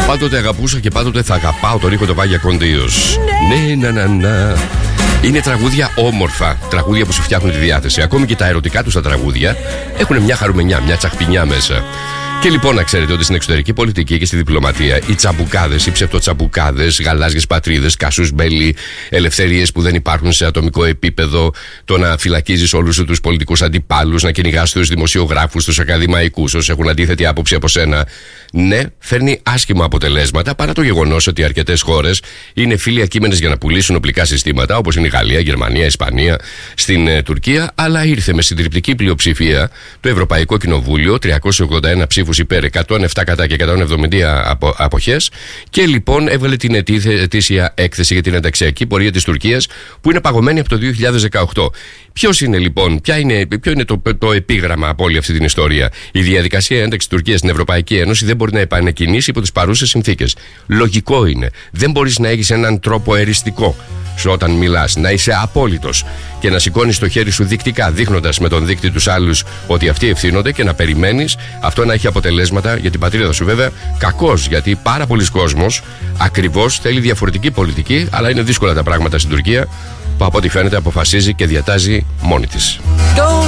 Πάντοτε αγαπούσα και πάντοτε θα αγαπάω τον Νίκο τον Βάγια Κοντίος. Ναι, να. Είναι τραγούδια όμορφα, τραγούδια που σου φτιάχνουν τη διάθεση. Ακόμη και τα ερωτικά τους τα τραγούδια έχουν μια χαρουμενιά, μια τσαχπινιά μέσα. Και λοιπόν να ξέρετε ότι στην εξωτερική πολιτική και στη διπλωματία οι τσαμπουκάδες, οι ψευτοτσαμπουκάδες, γαλάζιες πατρίδες, κάσους μπέλι, ελευθερίες που δεν υπάρχουν σε ατομικό επίπεδο, το να φυλακίζεις όλους τους πολιτικούς αντιπάλους, να κυνηγάς τους δημοσιογράφους, τους ακαδημαϊκούς όσους έχουν αντίθετη άποψη από σένα. Ναι, φέρνει άσχημα αποτελέσματα παρά το γεγονός ότι αρκετές χώρες είναι φίλοι ακείμενες για να πουλήσουν οπλικά συστήματα, όπως είναι η Γαλλία, η Γερμανία, η Ισπανία, στην Τουρκία, αλλά ήρθε με συντριπτική πλειοψηφία το Ευρωπαϊκό Κοινοβούλιο, 381 ψήφους υπέρ, 107 κατά και 170 αποχές, και λοιπόν έβγαλε την ετήσια έκθεση για την ενταξιακή πορεία της Τουρκίας που είναι παγωμένη από το 2018. Ποιος είναι λοιπόν, ποιο είναι το επίγραμμα από όλη αυτή την ιστορία? Η διαδικασία ένταξης της Τουρκίας στην Ευρωπαϊκή Ένωση δεν μπορεί να επανεκκινήσει υπό τις παρούσες συνθήκες. Λογικό είναι. Δεν μπορείς να έχεις έναν τρόπο εριστικό όταν μιλάς, να είσαι απόλυτος και να σηκώνεις το χέρι σου δεικτικά, δείχνοντας με τον δείκτη τους άλλους ότι αυτοί ευθύνονται, και να περιμένεις αυτό να έχει αποτελέσματα για την πατρίδα σου. Βέβαια, κακώς, γιατί πάρα πολλοί κόσμος ακριβώς θέλει διαφορετική πολιτική, αλλά είναι δύσκολα τα πράγματα στην Τουρκία, που από ό,τι φαίνεται αποφασίζει και διατάζει μόνη της.